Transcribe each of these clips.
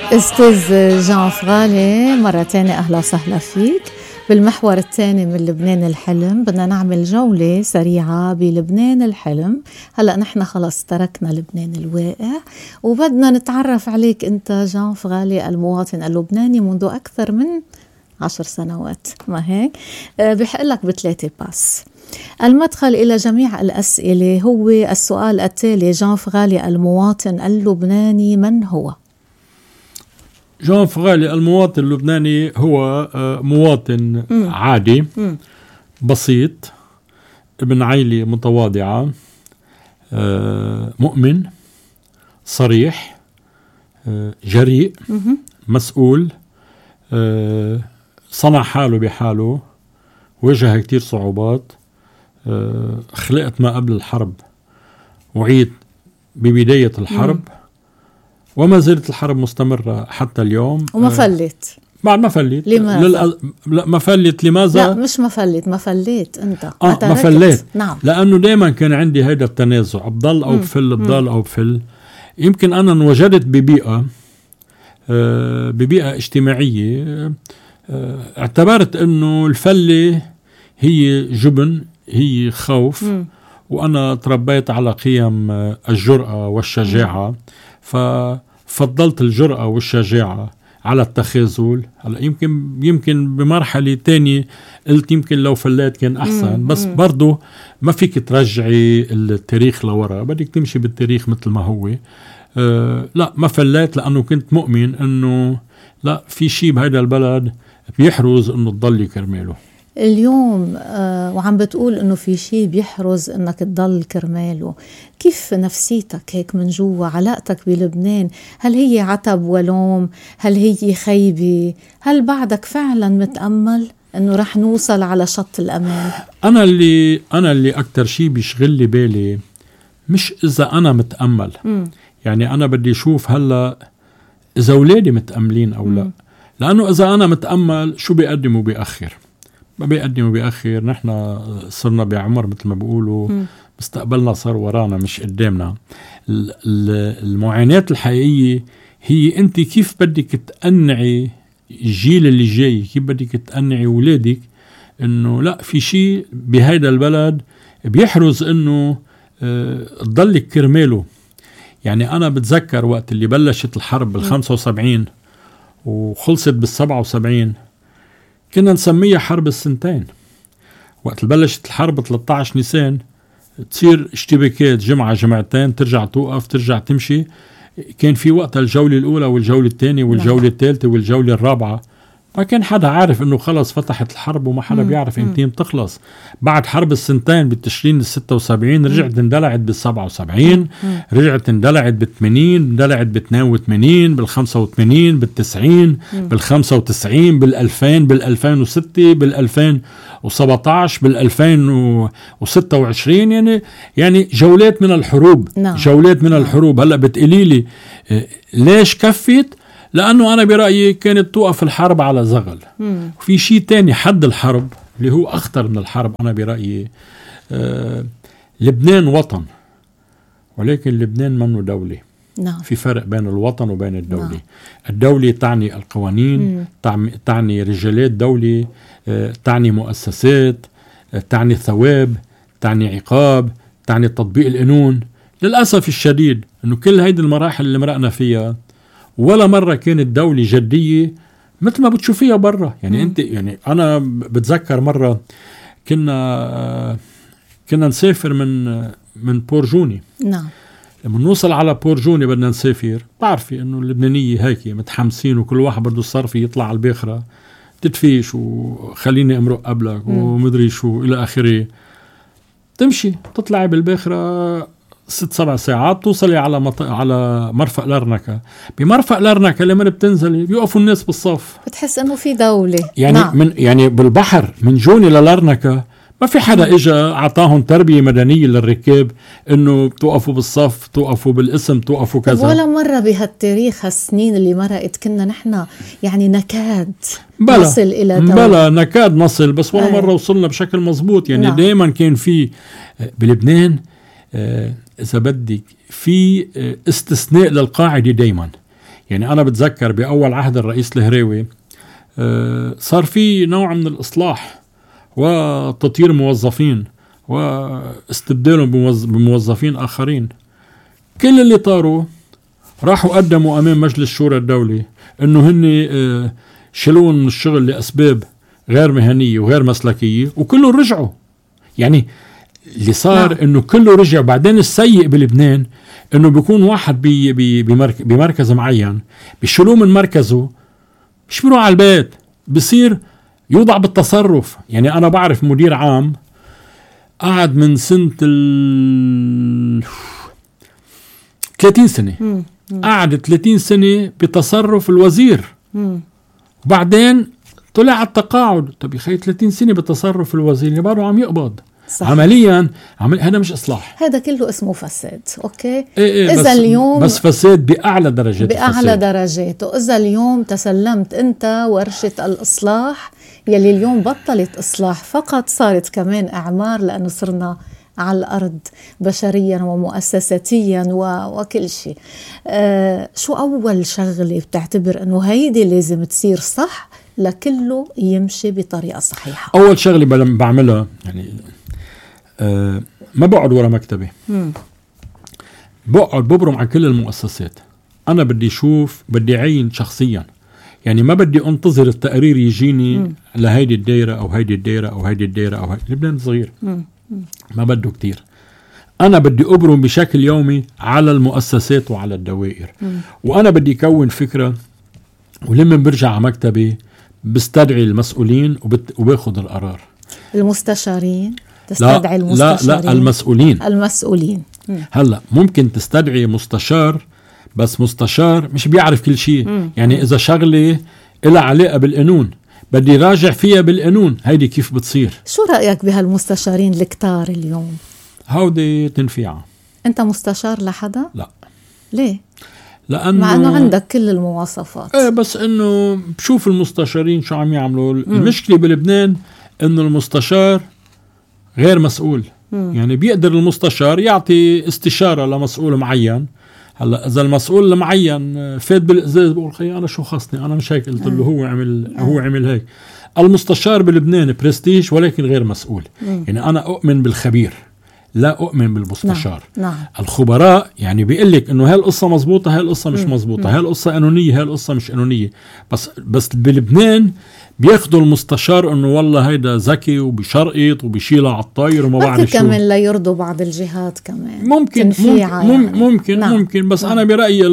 أستاذ جان فغالي، مرة تانية أهلا وسهلا فيك. بالمحور الثاني من لبنان الحلم بدنا نعمل جولة سريعة بلبنان الحلم. هلأ نحن خلص تركنا لبنان الواقع وبدنا نتعرف عليك أنت جان فغالي المواطن اللبناني منذ أكثر من 10 سنوات، ما هيك؟ بحق لك ب3 باس. المدخل إلى جميع الأسئلة هو السؤال التالي: جان فغالي المواطن اللبناني من هو؟ جان فغالي المواطن اللبناني هو مواطن عادي بسيط، ابن عائلة متواضعة، مؤمن، صريح، جريء، مسؤول، صنع حاله بحاله، واجه كتير صعوبات، خلقت ما قبل الحرب وعيت ببداية الحرب، وما زالت الحرب مستمرة حتى اليوم، وما فلت. بعد ما فلت. لماذا؟ لا ما فلت. لماذا؟ لا مش ما فلت، ما فلت أنت. ما فلت. نعم. لأنه دائما كان عندي هيدا التنازع، بضل أو بفل، بضل أو بفل. يمكن أنا انوجدت ببيئة اجتماعية، اعتبرت أنه الفلة هي جبن، هي خوف، وأنا تربيت على قيم الجرأة والشجاعة، ففضلت الجرأة والشجاعة على التخاذل. هلا يمكن بمرحلة تانية قلت يمكن لو فلات كان أحسن، بس برضو ما فيك ترجعي التاريخ لورا، بدك تمشي بالتاريخ مثل ما هو. لا ما فلات، لأنه كنت مؤمن أنه لا في شيء بهذا البلد بيحرز أنه تضل كرماله. اليوم وعم بتقول انه في شيء بيحرز انك تضل كرماله، كيف نفسيتك هيك من جوا؟ علاقتك بلبنان هل هي عتب ولوم؟ هل هي خيبة؟ هل بعدك فعلا متأمل انه رح نوصل على شط الأمان؟ انا اللي اكتر شيء بيشغل لي بالي مش اذا انا متأمل، يعني انا بدي اشوف هلا اذا اولادي متأملين او لا، لانه اذا انا متأمل شو بيقدم وبيأخر؟ ما بيقدم وبيأخر. نحن صرنا بعمر مثل ما بيقولوا مستقبلنا صار ورانا مش قدامنا. المعاناة الحقيقية هي انت كيف بدك تقنعي الجيل اللي جاي، كيف بدك تقنعي ولادك انه لا في شيء بهيدا البلد بيحرز انه تضلك كرماله. يعني انا بتذكر وقت اللي بلشت الحرب بال75 وخلصت بال77، كنا نسميها حرب السنتين. وقت بلشت الحرب 13 نيسان تصير اشتباكات جمعة جمعتين، ترجع توقف، ترجع تمشي. كان في وقت الجولة الأولى والجولة الثانية والجولة الثالثة والجولة الرابعة. ما كان حدا عارف انه خلص فتحت الحرب، وما حدا بيعرف امتى بتخلص. بعد حرب السنتين بالتشرين ال76 رجعت اندلعت بال77، رجعت اندلعت بال80، اندلعت بال82، بال85، بال90، بال95، بال2000، بال2006، بال2017، بال2026. يعني جولات من الحروب. جولات من الحروب. هلا بتقولي لي ليش كفت؟ لأنه أنا برأيي كانت توقف الحرب على زغل. وفي شيء تاني حد الحرب اللي هو أخطر من الحرب أنا برأيي. لبنان وطن، ولكن لبنان منه دولة. في فرق بين الوطن وبين الدولة. الدولة تعني القوانين، تعني رجالات دولة، تعني مؤسسات، تعني ثواب، تعني عقاب، تعني تطبيق القانون. للأسف الشديد أنه كل هيدي المراحل اللي مرقنا فيها ولا مرة كانت دولة جدية مثل ما بتشوفيها برا. يعني انت، يعني انا بتذكر مرة كنا نسافر من بورجوني. نعم. لما نوصل على بورجوني بدنا نسافر، بعرفي انه اللبنانية هيك متحمسين وكل واحد بده الصرفي يطلع على الباخرة تدفيش وخليني امرق قبلك ومدري شو الى اخره. تمشي تطلعي بالباخرة 6-7 ساعات توصلي على مرفق لرنكة. بمرفق لرنكة لما بتنزلي بيوقفوا الناس بالصف، بتحس انه في دولة. يعني يعني بالبحر من جوني للرنكة ما في حدا اجا اعطاهم تربية مدنية للركاب انه توقفوا بالصف، توقفوا بالاسم، توقفوا كذا. ولا مرة بهالتاريخ هالسنين اللي مرقت كنا نحن يعني نكاد نصل الى دولة. بلا نكاد نصل، بس ولا مرة وصلنا بشكل مزبوط. يعني دايما كان في بلبنان إذا بدك في استثناء للقاعدة دايما. يعني أنا بتذكر بأول عهد الرئيس الهريوي صار في نوع من الإصلاح وتطوير موظفين واستبدالهم بموظفين آخرين. كل اللي طاروا راحوا قدموا أمام مجلس الشورى الدولي إنه هن شلون من الشغل لأسباب غير مهنية وغير مسلكية، وكله رجعوا. يعني اللي صار إنه كله رجع. بعدين السيء بلبنان إنه بيكون واحد بمركز معين بيشيلوه من مركزه، مش بيروح على البيت، بصير يوضع بالتصرف. يعني أنا بعرف مدير عام قعد من سنة 30 سنة قعد 30 سنة بتصرف الوزير، وبعدين طلع على التقاعد. طب يخي 30 سنة بتصرف الوزير اللي بعده عم يقبض. صح. عمليا هذا مش إصلاح، هذا كله اسمه فساد. أوكي. إذا بس اليوم بس فساد بأعلى درجاته. إذا اليوم تسلمت أنت ورشة الإصلاح يلي اليوم بطلت إصلاح فقط، صارت كمان أعمار، لأنه صرنا على الأرض بشريا ومؤسساتيا وكل شيء. شو أول شغلة بتعتبر أنه هيدي لازم تصير صح لكله يمشي بطريقة صحيحة؟ أول شغلة بعملها يعني ما بقعد ورا مكتبي، بقعد ببرم عن كل المؤسسات. أنا بدي أشوف، بدي أعين شخصيا. يعني ما بدي أنتظر التقرير يجيني لهيدي الدائرة أو هيدي الدائرة أو هيدي الدائرة أو هيدي. لبنان صغير ما بده كتير. أنا بدي أبرم بشكل يومي على المؤسسات وعلى الدوائر. وأنا بدي أكون فكرة، ولما برجع على مكتبي بستدعي المسؤولين وباخذ القرار. المستشارين تستدعي المستشارين؟ لا المسؤولين. هلا ممكن تستدعي مستشار، بس مستشار مش بيعرف كل شيء. يعني إذا شغلة إلها علاقة بالقانون بدي راجع فيها بالقانون، هيدي كيف بتصير. شو رأيك بهالمستشارين الكتار اليوم؟ هودي تنفيعة. أنت مستشار لحدا؟ لا. ليه؟ لأنه مع أنه عندك كل المواصفات. بس أنه بشوف المستشارين شو عم يعملوا. المشكلة بلبنان أنه المستشار غير مسؤول. يعني بيقدر المستشار يعطي استشارة لمسؤول معين. هلا إذا المسؤول المعين فات بالإزاز بقول خي أنا شو خصني، أنا مش هيك قلت له، هو عمل هيك. المستشار بلبنان برستيج ولكن غير مسؤول. يعني أنا أؤمن بالخبير لا أؤمن بالمستشار. نعم. الخبراء يعني بيقول لك إنه هاي القصة مزبوطة، هاي القصة مش مزبوطة، هاي القصة قانونية، هاي القصة مش قانونية. بس بلبنان بياخدوا المستشار إنه والله هيدا ذكي وبيشرقط وبيشيلها على الطاير وما بعرف شو. كمان لا يرضوا بعض الجهات كمان. ممكن يعني. ممكن بس أنا برأيي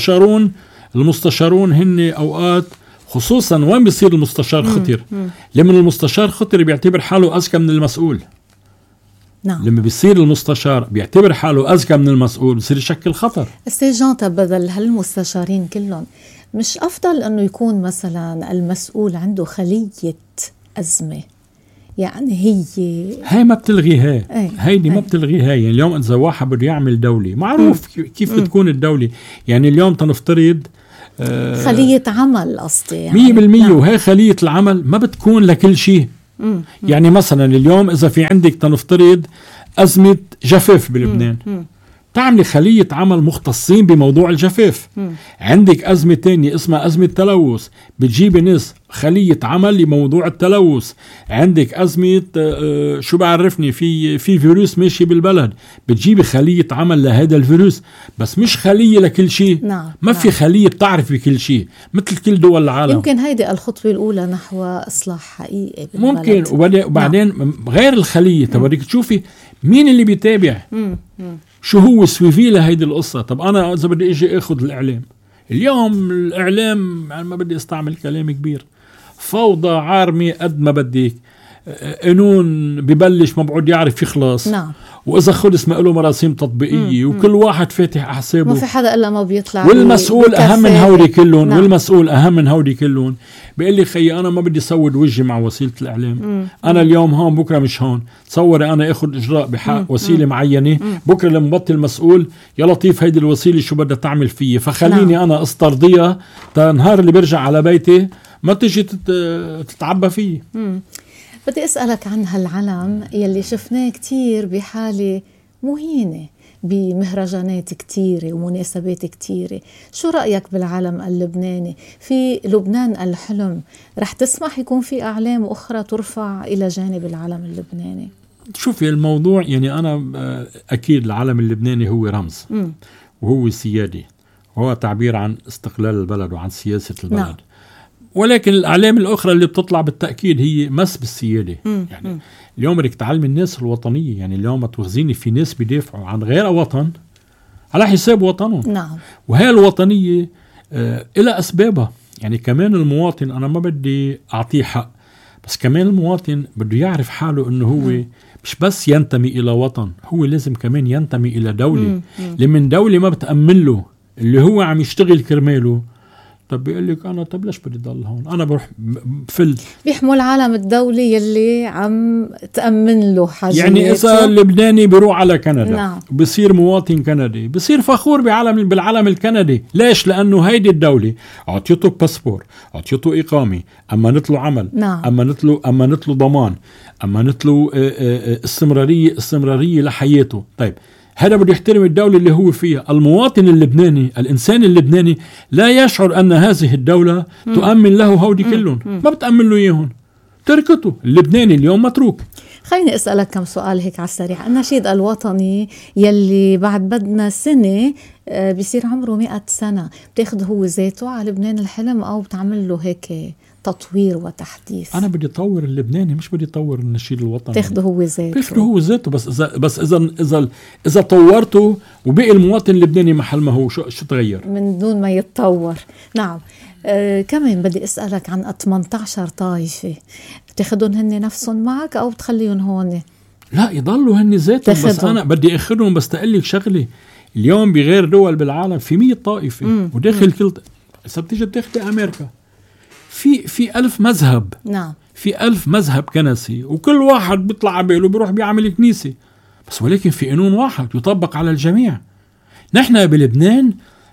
المستشارون هن أوقات خصوصا وين بيصير المستشار خطر. لما المستشار خطر بيعتبر حاله أذكى من المسؤول. نعم. لما بيصير المستشار بيعتبر حاله أذكى من المسؤول بيصير يشكل خطر. استيجانتا بدل هالمستشارين كلهم، مش أفضل أنه يكون مثلا المسؤول عنده خلية أزمة؟ يعني هي ما بتلغي هيدي ما بتلغي هاي. يعني اليوم إذا واحد بده يعمل دولة معروف كيف بتكون الدولة. يعني اليوم تنفترض خلية عمل قصدي يعني 100%. نعم. وهي خلية العمل ما بتكون لكل شيء. يعني مثلا اليوم إذا في عندك تنفترض أزمة جفاف بلبنان، تعملي خلية عمل مختصين بموضوع الجفاف. عندك أزمة تانية اسمها أزمة تلوث، بتجيبي ناس خلية عمل لموضوع التلوث. عندك أزمة شو بعرفني في فيروس ماشي بالبلد، بتجيبي خلية عمل لهذا الفيروس. بس مش خلية لكل شيء. نعم. ما في خلية بتعرف بكل شيء مثل كل دول العالم. يمكن هيدي الخطوة الأولى نحو إصلاح حقيقي بالبلد. ممكن. وبعدين غير الخلية تبارك تشوفي مين اللي بيتابع، شو هو سويفي لهيدي القصة. طب أنا إذا بدي إجي أخذ الإعلام اليوم، الإعلام يعني ما بدي استعمل كلام كبير، فوضى عارمة قد ما بدك. قانون ببلش ما بعد يعرف يخلص. نعم. وإذا خلص ما له مراسيم تطبيقية وكل واحد فاتح أحسابه، ما في حدا إلا ما بيطلع. والمسؤول أهم من هودي كلهم. نعم. والمسؤول أهم من هودي كلهم. بيقول لي خي أنا ما بدي سود وجهي مع وسيلة الإعلام. أنا اليوم هون بكرة مش هون. تصوري أنا أخذ إجراء بحق وسيلة معينة، بكرة لما بطل مسؤول يا لطيف هيدي الوسيلة شو بدها تعمل فيي، فخليني نعم. أنا استرضيها تنهار اللي برجع على بيتي ما تجي تتعبى فيه. بدي أسألك عن هالعلم يلي شفناه كتير بحالة مهينة بمهرجانات كتيرة ومناسبات كتيرة. شو رأيك بالعالم اللبناني؟ في لبنان الحلم رح تسمح يكون في أعلام أخرى ترفع إلى جانب العالم اللبناني؟ شوفي الموضوع، يعني أنا أكيد العالم اللبناني هو رمز وهو سيادي، وهو تعبير عن استقلال البلد وعن سياسة البلد. نعم. ولكن الأعلام الأخرى اللي بتطلع بالتأكيد هي مس بالسيادة. يعني اليوم بدك تعلم الناس الوطنية. يعني اليوم ما توخزيني في ناس بيدافعوا عن غير وطن على حساب وطنهم. نعم. وهي الوطنية إلى أسبابها. يعني كمان المواطن أنا ما بدي أعطيه حق، بس كمان المواطن بده يعرف حاله إنه هو مش بس ينتمي إلى وطن، هو لازم كمان ينتمي إلى دولة. لمن دولة ما بتأمن له اللي هو عم يشتغل كرماله، طب بيقول لك أنا طب ليش بدي ضل هون؟ أنا بروح بيحموا العالم الدولي يلي عم تأمن له حاجة. يعني إذا اللبناني بيروح على كندا، نعم. بصير مواطن كندي، بصير فخور بالعالم الكندي. ليش؟ لأنه هيدي الدولة عطيته باسبور، عطيته إقامة، أما نطلو عمل، نعم. أما نطلو ضمان، أما نطلو استمرارية لحياته. طيب هذا بده يحترم الدولة اللي هو فيها. المواطن اللبناني، الإنسان اللبناني لا يشعر أن هذه الدولة تؤمن له هودي كلهم، ما بتأمن له إياهم، تركته. اللبناني اليوم متروك. خليني أسألك كم سؤال هيك على السريع. النشيد الوطني يلي بعد بدنا سنة بيصير عمره 100 سنة، بتاخد هو ذاته على لبنان الحلم أو بتعمل له هيك تطوير وتحديث؟ أنا بدي أطور اللبناني، مش بدي أطور النشيد الوطني. تاخده هو ذاته. بس إذا طورته وبقي المواطن اللبناني محل ما هو، شو تغير من دون ما يتطور؟ نعم. كمان بدي أسألك عن 18 طائفة، بتاخدهم هن نفسهم معك أو بتخليهم هون؟ لا، يضلوا هن ذاتهم. بس أنا بدي أخذهم. بس تقلك شغلي، اليوم بغير دول بالعالم في 100 طائفة وداخل كل إذا بتيجي بتاخد أمريكا في 1000 مذهب. نعم. في 1000 مذهب كنسي، وكل واحد بيطلع عباله بيروح بيعمل كنيسة، بس ولكن في قانون واحد يطبق على الجميع. نحن بلبنان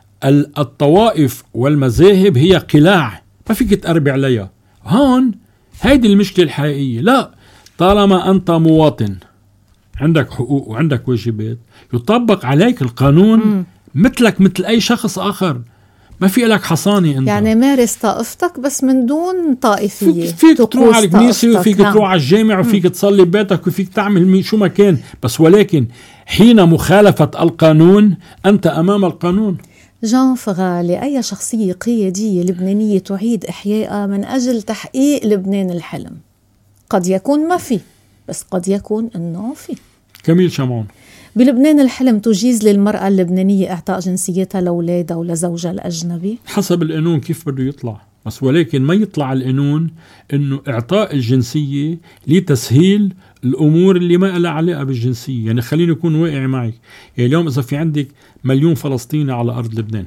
الطوائف والمذاهب هي قلاع، ما فيك تقربي عليها. هون هيدي المشكلة الحقيقية. لا، طالما أنت مواطن عندك حقوق وعندك واجبات، يطبق عليك القانون مثلك مثل أي شخص آخر. ما في لك حصانة أنت. يعني مارس طائفتك بس من دون طائفية. فيك تروح على الكنيسة، وفيك تروح على الجامع، وفيك تصلي ببيتك، وفيك تعمل شو ما كان. بس ولكن حين مخالفة القانون أنت أمام القانون. جان فغالي، أي شخصية قيادية لبنانية تعيد إحيائها من أجل تحقيق لبنان الحلم؟ قد يكون ما في، بس قد يكون أنه في. كميل شمعون. بلبنان الحلم تجيز للمرأة اللبنانية إعطاء جنسيتها لأولادها ولزوجها الأجنبي؟ حسب القانون كيف بده يطلع، بس ولكن ما يطلع القانون إنه إعطاء الجنسية لتسهيل الأمور اللي ما لها علاقة بالجنسية. يعني خليني أكون واقعي معك. يعني اليوم إذا في عندك 1,000,000 فلسطيني على أرض لبنان،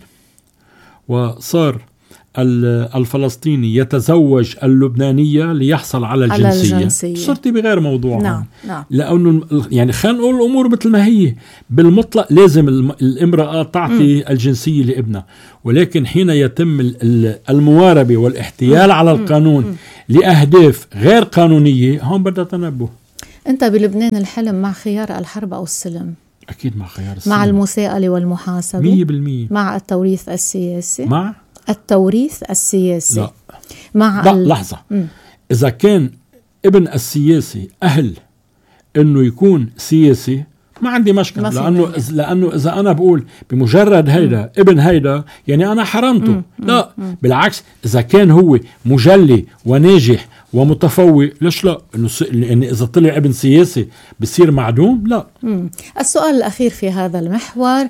وصار الفلسطيني يتزوج اللبنانية ليحصل على الجنسية، صرتي بغير موضوع. نعم. لأنه يعني خلينا نقول الأمور مثل ما هي. بالمطلق لازم الامرأة تعطي الجنسية لابنها، ولكن حين يتم المواربة والاحتيال على القانون لأهداف غير قانونية، هون بدها تنبه. أنت بلبنان الحلم مع خيار الحرب أو السلم؟ أكيد مع خيار السلم. مع المساءلة والمحاسبة 100%. مع التوريث السياسي؟ مع التوريث السياسي؟ لا. مع لحظة. إذا كان ابن السياسي أهل إنه يكون سياسي ما عندي مشكلة، لأنه إذا أنا بقول بمجرد هيدا ابن هيدا يعني أنا حرمته. لا، بالعكس، إذا كان هو مجلي وناجح ومتفوق، ليش لا؟ إنه إذا طلع ابن سياسي بصير معدوم؟ لا. السؤال الأخير في هذا المحور،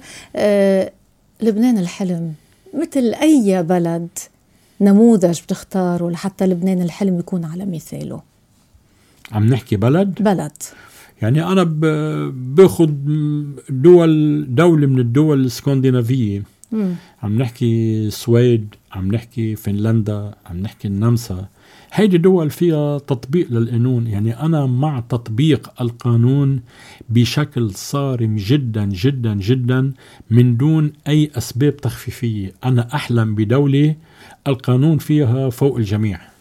لبنان الحلم مثل أي بلد نموذج بتختاره لحتى لبنان الحلم يكون على مثاله؟ عم نحكي بلد. يعني أنا باخد دولة من الدول الاسكندنافية. عم نحكي السويد، عم نحكي فنلندا، عم نحكي النمسا. هيدي دول فيها تطبيق للقانون. يعني أنا مع تطبيق القانون بشكل صارم جدا جدا جدا من دون أي أسباب تخفيفية. أنا أحلم بدولة القانون فيها فوق الجميع.